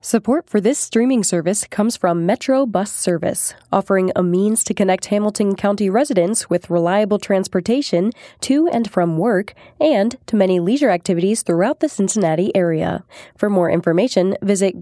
Support for this streaming service comes from Metro Bus Service, offering a means to connect Hamilton County residents with reliable transportation to and from work and to many leisure activities throughout the Cincinnati area. For more information, visit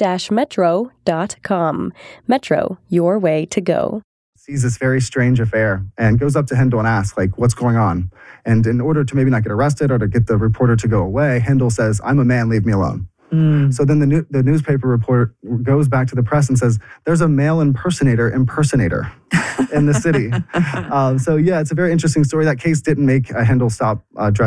go-metro.com. Metro, your way to go. Sees this very strange affair and goes up to Hindle and asks, what's going on? And in order to maybe not get arrested or to get the reporter to go away, Hindle says, "I'm a man, leave me alone." So then the newspaper reporter goes back to the press and says, "There's a male impersonator in the city." It's a very interesting story. That case didn't make Hindle stop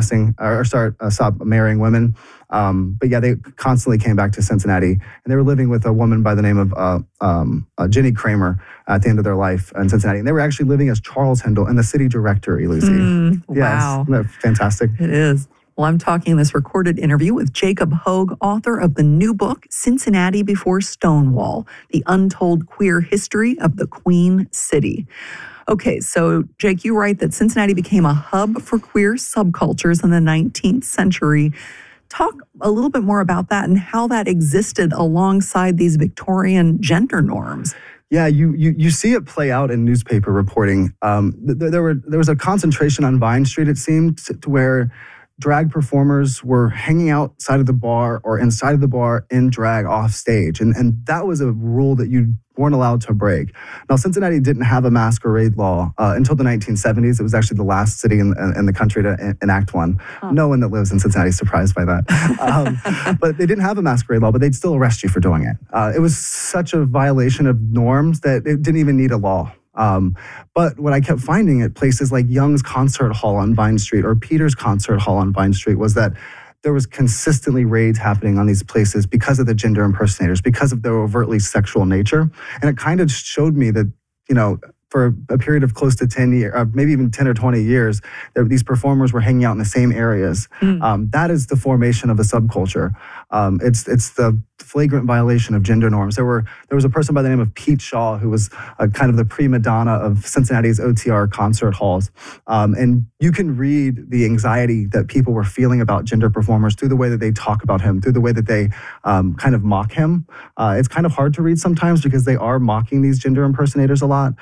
stop marrying women. They constantly came back to Cincinnati, and they were living with a woman by the name of Jenny Kramer at the end of their life in Cincinnati. And they were actually living as Charles Hindle in the city directory, Lucy. Wow. Isn't that fantastic? It is. Well, I'm talking this recorded interview with Jacob Hogue, author of the new book, Cincinnati Before Stonewall, The Untold Queer History of the Queen City. Okay, so Jake, you write that Cincinnati became a hub for queer subcultures in the 19th century. Talk a little bit more about that and how that existed alongside these Victorian gender norms. Yeah, you see it play out in newspaper reporting. There was a concentration on Vine Street, it seemed, to where drag performers were hanging outside of the bar or inside of the bar in drag off stage. And that was a rule that you weren't allowed to break. Now, Cincinnati didn't have a masquerade law until the 1970s. It was actually the last city in the country to enact one. No one that lives in Cincinnati is surprised by that. But they didn't have a masquerade law, but they'd still arrest you for doing it. It was such a violation of norms that it didn't even need a law. But what I kept finding at places like Young's Concert Hall on Vine Street or Peter's Concert Hall on Vine Street was that there was consistently raids happening on these places because of the gender impersonators, because of their overtly sexual nature. And it kind of showed me that, for a period of close to 10 years, maybe even 10 or 20 years, these performers were hanging out in the same areas. That is the formation of a subculture. It's the flagrant violation of gender norms. There was a person by the name of Pete Shaw who was kind of the prima donna of Cincinnati's OTR concert halls. And you can read the anxiety that people were feeling about gender performers through the way that they talk about him, through the way that they kind of mock him. It's kind of hard to read sometimes because they are mocking these gender impersonators a lot.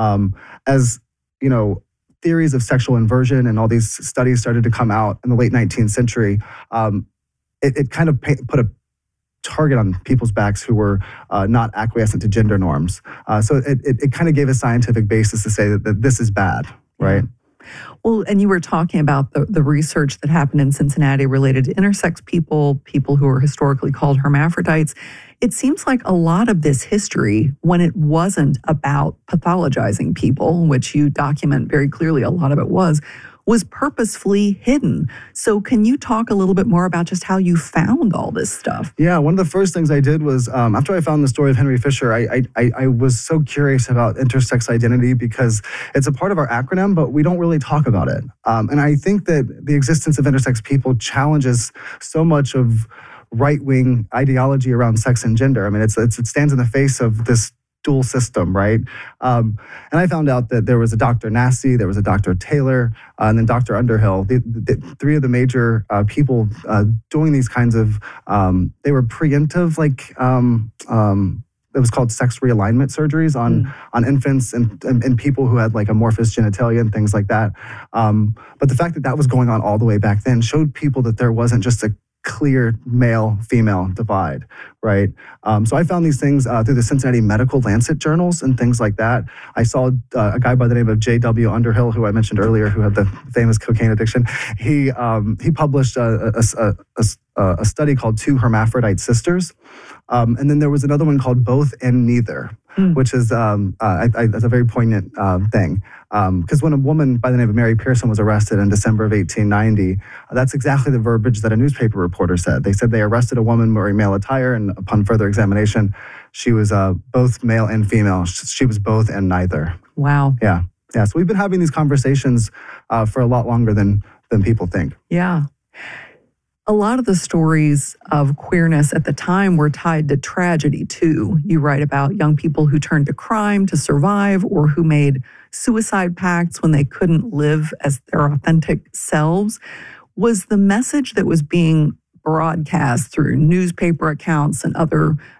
Theories of sexual inversion and all these studies started to come out in the late 19th century, it kind of put a target on people's backs who were not acquiescent to gender norms. So it kind of gave a scientific basis to say that this is bad, right? Well, and you were talking about the research that happened in Cincinnati related to intersex people who were historically called hermaphrodites. It seems like a lot of this history, when it wasn't about pathologizing people, which you document very clearly, a lot of it was purposefully hidden. So can you talk a little bit more about just how you found all this stuff? Yeah, one of the first things I did was, after I found the story of Henry Fisher, I was so curious about intersex identity because it's a part of our acronym, but we don't really talk about it. And I think that the existence of intersex people challenges so much of right-wing ideology around sex and gender. I mean, it stands in the face of this dual system, right? And I found out that there was a Dr. Nasty, there was a Dr. Taylor, and then Dr. Underhill. The three of the major people doing these kinds of, they were preemptive, it was called sex realignment surgeries on infants and people who had amorphous genitalia and things like that. But the fact that that was going on all the way back then showed people that there wasn't just a clear male-female divide, right? So I found these things through the Cincinnati Medical Lancet journals and things like that. I saw a guy by the name of J.W. Underhill, who I mentioned earlier, who had the famous cocaine addiction. He published a study called Two Hermaphrodite Sisters. And then there was another one called Both and Neither, which is that's a very poignant thing. Because when a woman by the name of Mary Pearson was arrested in December of 1890, that's exactly the verbiage that a newspaper reporter said. They said they arrested a woman wearing male attire, and upon further examination, she was both male and female. She was both and neither. Wow. Yeah. So we've been having these conversations for a lot longer than people think. Yeah. A lot of the stories of queerness at the time were tied to tragedy, too. You write about young people who turned to crime to survive or who made suicide pacts when they couldn't live as their authentic selves. Was the message that was being broadcast through newspaper accounts and other